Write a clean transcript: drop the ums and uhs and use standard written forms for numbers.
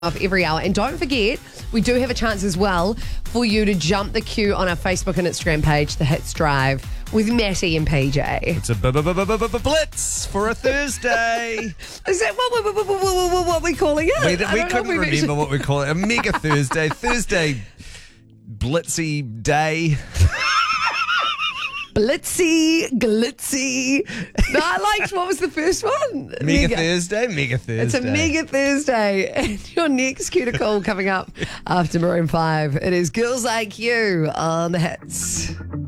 Of every hour. And don't forget, we do have a chance as well for you to jump the queue on our Facebook and Instagram page, The Hits Drive, with Matty and PJ. It's a blitz for a Thursday. Is that what we're calling it? We couldn't remember what we call it. A mega Thursday. Thursday blitzy day. Blitzy, glitzy. No, I liked, what was the first one? Mega Thursday. It's a mega Thursday. And your next cue to call coming up after Maroon 5. It is Girls Like You on The Hits.